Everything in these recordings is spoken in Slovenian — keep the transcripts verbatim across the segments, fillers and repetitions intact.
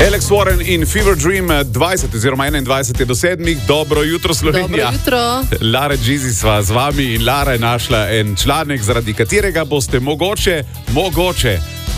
Alex Warren in Fever Dream dvajset oziroma enaindvajset je do sedmih. Dobro jutro, Slovenija. Dobro jutro. Lara Gizi sva z vami in Lara je našla en članek, zaradi katerega boste mogoče, mogoče,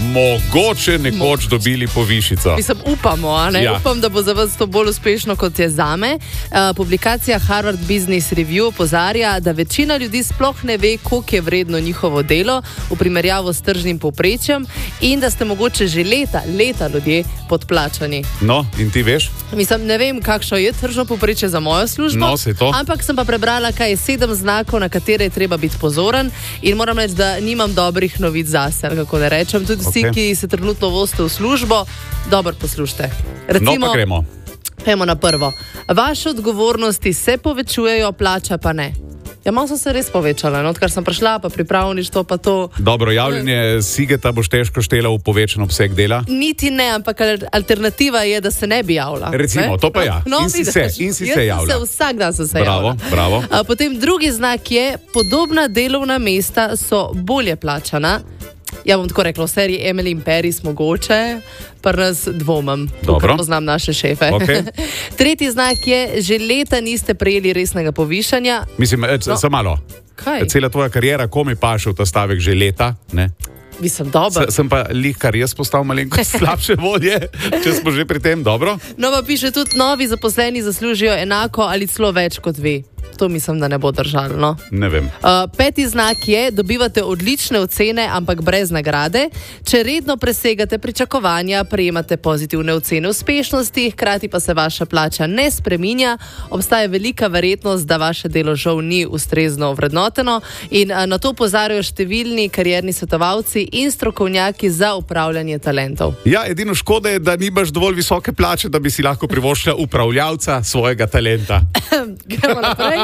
mogoče nekoč dobili povišico. Mislim, upamo, a ne? Ja. Upam, da bo za vas to bolj uspešno, kot je zame. Uh, publikacija Harvard Business Review opozarja, da večina ljudi sploh ne ve, koliko je vredno njihovo delo v primerjavu s tržnim povprečjem in da ste mogoče že leta, leta ljudje podplačani. No, in ti veš? Mislim, ne vem, kakšno je tržno povprečje za mojo službo, No, saj to. ampak sem pa prebrala, kaj je sedem znakov, na katere je treba biti pozoren, in moram reči, da nimam dobrih novic zase, kako da rečem. Tudi vsi, Ok. ki se trenutno vozite v službo, dobro poslušajte. No, pa gremo. Pejmo na prvo. Vaše odgovornosti se povečujejo, plača pa ne. Ja, malo so se res povečale, no, odkar sem prišla, pa pripravništvo, pa to. Dobro, javljanje Sigeta boš težko štela v povečan obseg dela. Niti ne, ampak al- alternativa je, da se ne bi javila. Recimo, ne? to pa ja. No, In si vidiš, se, in si jaz se sem javila. Se, vsak dan sem se Bravo, javila. bravo. A, potem drugi znak je, podobna delovna mesta so bolje plačana. Ja, bom tako rekla, v seriji Emily in Paris mogoče, pa nas dvomim, Dobro. ker poznam naše šefe. Okej. Tretji znak je, že leta niste prejeli resnega povišanja. Mislim, eh, No. samo malo. Kaj? Cela tvoja karijera, komi paše v ta stavek že leta, ne? Mislim, dobro. S- Sem pa lih, kar jaz postal malenkost slabše volje, če smo že pri tem, dobro? No, pa piše tudi, novi zaposleni zaslužijo enako ali celo več kot vi. To mislim, da ne bo držalo. No? Ne vem. Uh, peti znak je, dobivate odlične ocene, ampak brez nagrade. Če redno presegate pričakovanja, prejemate pozitivne ocene uspešnosti, hkrati pa se vaša plača ne spreminja, obstaja velika verjetnost, da vaše delo žal ni ustrezno vrednoteno, in uh, na to opozarjajo številni karierni svetovalci in strokovnjaki za upravljanje talentov. Ja, edino škoda je, da nimaš dovolj visoke plače, da bi si lahko privoščila upravljavca svojega talenta. Gremo naprej.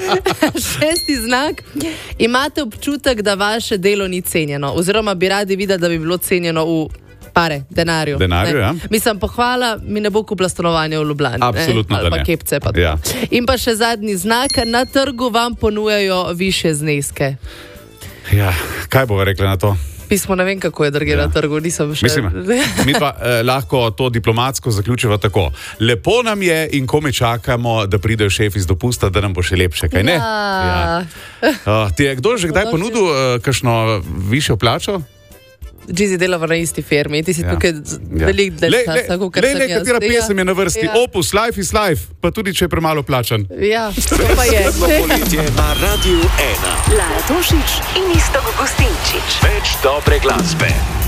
Šesti znak. Imate občutek, da vaše delo ni cenjeno, oziroma bi radi videli, da bi bilo cenjeno v pare, denarju. Denarju, ne? ja. Mislim, pohvala mi ne bo kupila stanovanja v Ljubljani. Absolutno, ne? da Ali pa ne. kepce. Pa to. Ja. In pa še zadnji znak. Na trgu vam ponujajo višje zneske. Ja, kaj bova rekla na to? Pismo ne vem, kako je drugje Ja. na trgu, nisem še... Mislim, mi pa eh, lahko to diplomatsko zaključiva tako. Lepo nam je in kome čakamo, da pridejo šefi z dopusta, da nam bo še lepše, kaj ne? Ja. Uh, ti je kdo že kdaj ponudil uh, kakšno višjo plačo? Gizi delava na isti firmi, ti si Ja. tukaj Ja. veliko Le, dela le, časa, kakor le, sem le, jaz. katera Ja. pesem je na vrsti? Ja. Opus, Life is Life, pa tudi če je premalo plačan. Ja, to pa je. Poletje na Radiu ena. Lara Tošić in Iztok Gostinčič. Več dobre glasbe.